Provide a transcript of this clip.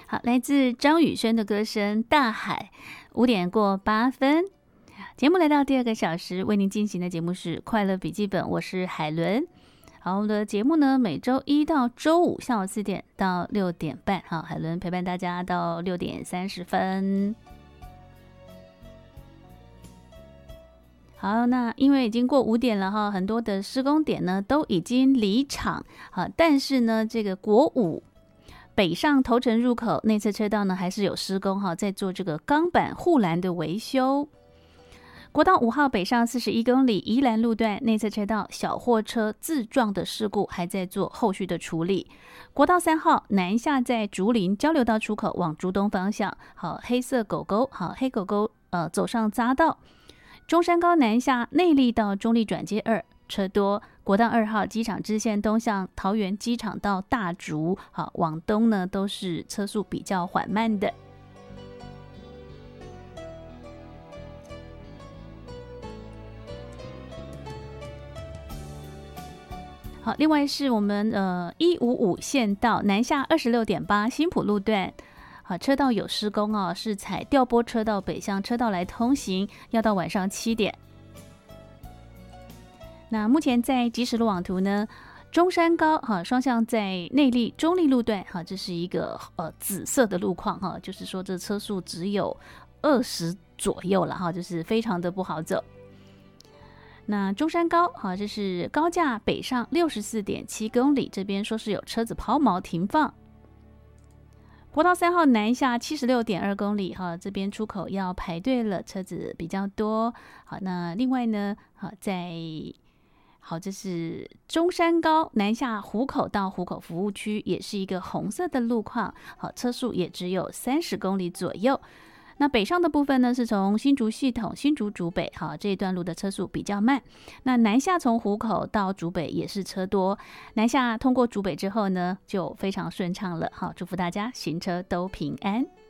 好，来自张雨生的歌声《大海》，5:08。节目来到第2个小时，为您进行的节目是快乐笔记本，我是海伦。好，我们的节目呢，每周一到周五下午4点到6点半，好，海伦陪伴大家到6:30。好，那因为已经过5点了哈，很多的施工点呢都已经离场，好，但是呢，这个国5北上头城入口内侧车道呢还是有施工哈，在做这个钢板护栏的维修。国道5号北上41公里宜兰路段内侧车道小货车自撞的事故还在做后续的处理。国道3号南下在竹林交流道出口往竹东方向，好，黑色狗狗，好，黑狗狗走上匝道。中山高南下内坜到中坜转接2车多。国道2号机场支线东向桃园机场到大竹，好，往东呢都是车速比较缓慢的。好，另外是我们155线道南下26.8新埔路段，好，车道有施工哦，是采调拨车道北向车道来通行，要到晚上7点。那目前在即时路网图呢，中山高哈双向在内坜中坜路段哈，这是一个紫色的路况哈，就是说这车速只有20左右了哈，就是非常的不好走。那中山高哈，这是高架北上64.7公里，这边说是有车子抛锚停放。国道3号南下76.2公里哈，这边出口要排队了，车子比较多。好，那另外呢，好，这是中山高南下湖口到湖口服务区，也是一个红色的路况，好，车速也只有30公里左右。那北上的部分呢，是从新竹系统新竹竹北，好，这一段路的车速比较慢。那南下从湖口到竹北也是车多，南下通过竹北之后呢，就非常顺畅了。好，祝福大家行车都平安。